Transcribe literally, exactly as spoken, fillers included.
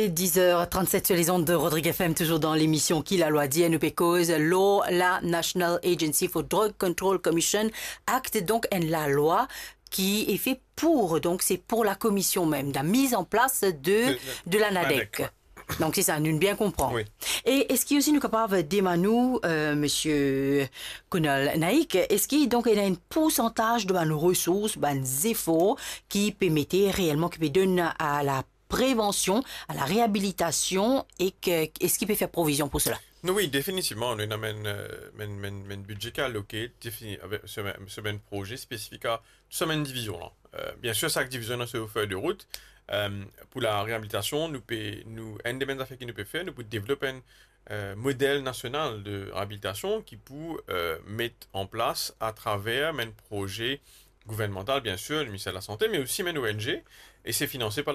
est dix heures trente-sept sur les ondes de Rodrigue F M, toujours dans l'émission Qui la loi dit, N U P cause, Law, la National Agency for Drug Control Commission, acte donc en la loi qui est fait pour, donc c'est pour la commission même, la mise en place de, de la NADEC. Donc c'est ça, nous bien comprendre. Oui. Et est-ce qu'il y a aussi nous capable d'Emmanuel, euh, Monsieur Kunal Naik, est-ce qu'il donc il y a un pourcentage de nos ressources, des efforts qui permettaient réellement, qui peut donner à la prévention, à la réhabilitation et que est-ce qu'il peut faire provision pour cela? Oui, définitivement, on a un budget qui est alloqué avec ce même projet spécifique à ce même division. Là. Euh, bien sûr, chaque division a ses feuilles de route. Euh, pour la réhabilitation, nous peut, nous, un des affaires qui nous peut faire, nous pouvons développer un euh, modèle national de réhabilitation qui peut euh, mettre en place à travers un projet gouvernemental, bien sûr, le ministère de la Santé, mais aussi un O N G, et c'est financé par